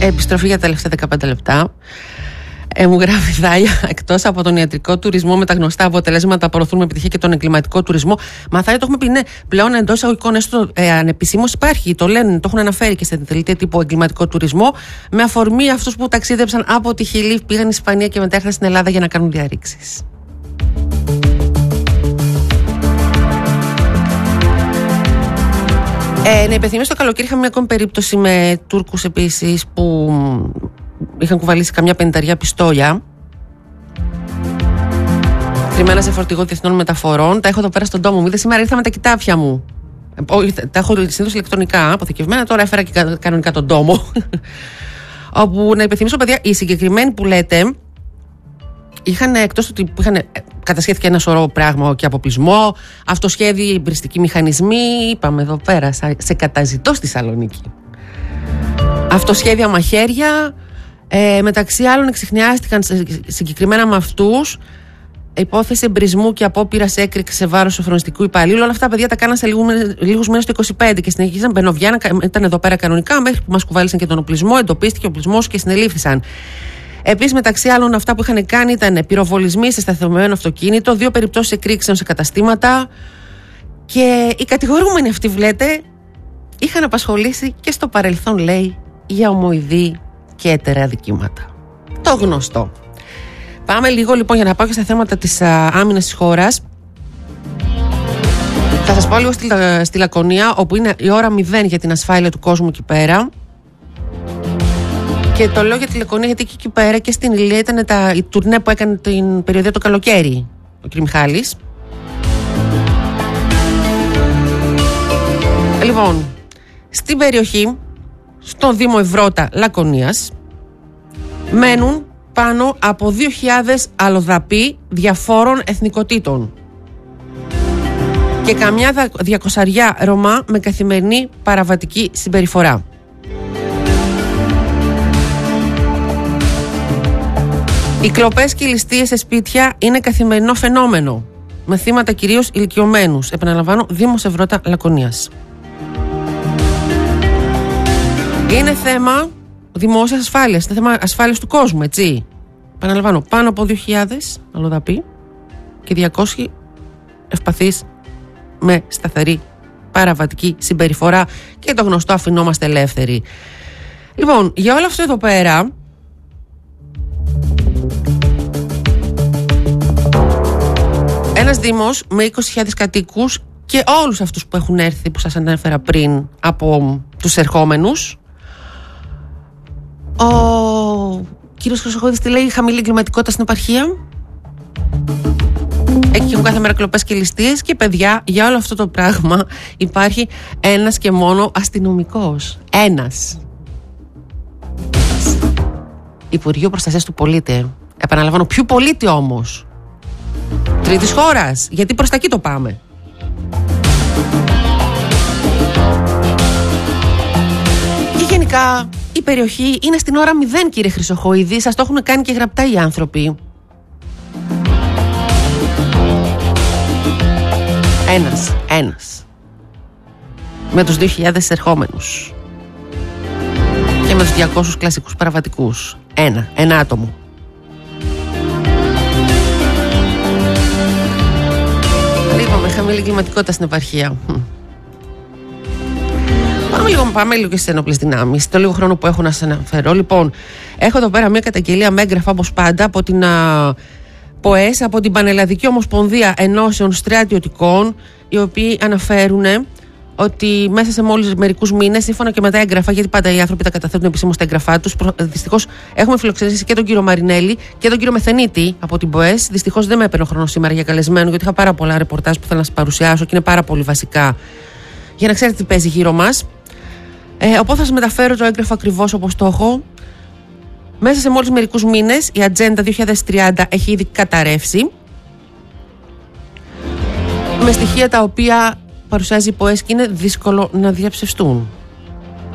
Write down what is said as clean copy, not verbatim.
Επιστροφή για τα τελευταία 15 λεπτά. Μου γράφει Δάια, εκτός από τον ιατρικό τουρισμό με τα γνωστά αποτελέσματα, προωθούν με επιτυχία και τον εγκληματικό τουρισμό. Μα Δάια, το έχουμε πει, ναι, πλέον εντός εισαγωγικών, έστω ανεπισήμως υπάρχει. Το λένε, το έχουν αναφέρει και στην τελετή τύπου εγκληματικό τουρισμό, με αφορμή αυτούς που ταξίδεψαν από τη Χιλή, πήγαν στην Ισπανία και μετά ήρθαν στην Ελλάδα για να κάνουν διαρρήξεις. Να υπενθυμίσω, το καλοκαίρι είχαμε μια ακόμη περίπτωση με Τούρκους επίσης που είχαν κουβαλήσει καμιά 50 πιστόλια κρυμμένα σε φορτηγό διεθνών μεταφορών. Τα έχω εδώ πέρα στον τόμο μου. Είδε, σήμερα ήρθα με τα κοιτάπια μου. Τα έχω συνήθως ηλεκτρονικά αποθηκευμένα, τώρα έφερα και κανονικά τον τόμο. Όπου να υπενθυμίσω, παιδιά, οι συγκεκριμένοι που λέτε είχαν, εκτός ότι κατασχέθηκε ένα σωρό πράγμα και αποπλισμό, αυτοσχέδιοι, εμπριστικοί μηχανισμοί, είπαμε εδώ πέρα, σε καταζητώ στη Θεσσαλονίκη. Αυτοσχέδια μαχαίρια, μεταξύ άλλων εξιχνιάστηκαν συγκεκριμένα με αυτούς υπόθεση εμπρισμού και απόπειρας έκρηξης σε βάρος σοφρονιστικού υπαλλήλου. Όλα αυτά, παιδιά, τα κάναν σε λίγους μήνες το 25 και συνεχίζαν μπαινοβιάνα, ήταν εδώ πέρα κανονικά, μέχρι που μας κουβάλισαν και τον οπλισμό, εντοπίστηκε ο οπλισμός και συνελήφθησαν. Επίσης, μεταξύ άλλων, αυτά που είχαν κάνει ήταν πυροβολισμοί σε σταθεροποιημένο αυτοκίνητο, 2 περιπτώσεις εκρήξεων σε καταστήματα. Και οι κατηγορούμενοι αυτοί, βλέπετε, είχαν απασχολήσει και στο παρελθόν, λέει, για ομοειδή και έτερα αδικήματα. Το γνωστό. Πάμε λίγο λοιπόν για να πάω και στα θέματα της άμυνας της χώρας. Θα σας πάω λίγο στη Λακωνία, όπου είναι η ώρα 0 για την ασφάλεια του κόσμου εκεί πέρα. Και το λέω για τη Λακωνία γιατί εκεί πέρα και στην Ηλία ήταν η τουρνέ που έκανε την περιοδία το καλοκαίρι ο κ. Μιχάλης. Λοιπόν, στην περιοχή, στο Δήμο Ευρώτα Λακωνίας, μένουν πάνω από 2.000 αλλοδαποί διαφόρων εθνικοτήτων και καμιά 200 Ρωμά με καθημερινή παραβατική συμπεριφορά. Οι κλοπές και οι ληστείες σε σπίτια είναι καθημερινό φαινόμενο, με θύματα κυρίως ηλικιωμένους. Επαναλαμβάνω, Δήμος Ευρώτα Λακωνίας. Είναι θέμα δημόσιας ασφάλειας, είναι θέμα ασφάλειας του κόσμου, έτσι. Επαναλαμβάνω, πάνω από 2.000 αλλοδαποί και 200 ευπαθείς με σταθερή παραβατική συμπεριφορά και το γνωστό αφηνόμαστε ελεύθεροι. Λοιπόν, για όλο αυτό εδώ πέρα, ένας δήμος με 20.000 κατοίκους και όλους αυτούς που έχουν έρθει, που σας ανέφερα πριν, από τους ερχόμενους. Ο κύριος Χρυσοχοίδης τι λέει, χαμηλή εγκληματικότητα στην επαρχία. Εκεί έχουν κάθε μέρα κλοπές και ληστείες και παιδιά, για όλο αυτό το πράγμα υπάρχει ένας και μόνο αστυνομικός. Ένας. Υπουργείο Προστασίας του Πολίτη. Επαναλαμβάνω, ποιου πολίτη όμως? Τρίτης χώρας. Γιατί προς τα εκεί το πάμε. Και γενικά η περιοχή είναι στην ώρα 0, κύριε Χρυσοχοίδη. Σας το έχουν κάνει και γραπτά οι άνθρωποι. Ένας. Με τους 2.000 ερχόμενους. Και με τους 200 κλασικούς παραβατικούς. Ένα άτομο. Είπαμε, χαμηλή εγκληματικότητα στην επαρχία. Πάμε λίγο και στις ενόπλες δυνάμεις. Το λίγο χρόνο που έχω να σας αναφέρω. Λοιπόν, έχω εδώ πέρα μια καταγγελία με έγγραφα, όπως πάντα, από την ΠΟΕΣ, από την Πανελλαδική Ομοσπονδία Ενώσεων Στρατιωτικών, οι οποίοι αναφέρουν ότι μέσα σε μόλις μερικούς μήνες, σύμφωνα και με τα έγγραφα, γιατί πάντα οι άνθρωποι τα καταθέτουν επισήμως τα έγγραφά τους, δυστυχώς έχουμε φιλοξενήσει και τον κύριο Μαρινέλη και τον κύριο Μεθενίτη από την ΠΟΕΣ. Δυστυχώς δεν με έπαιρνε ο χρόνος σήμερα για καλεσμένο, γιατί είχα πάρα πολλά ρεπορτάζ που θέλω να σας παρουσιάσω και είναι πάρα πολύ βασικά για να ξέρετε τι παίζει γύρω μας. Οπότε θα σας μεταφέρω το έγγραφο ακριβώς όπως το έχω. Μέσα σε μόλις μερικούς μήνες η Ατζέντα 2030 έχει ήδη καταρρεύσει, με στοιχεία τα οποία παρουσιάζει η ΠΟΕΣ και είναι δύσκολο να διαψευστούν.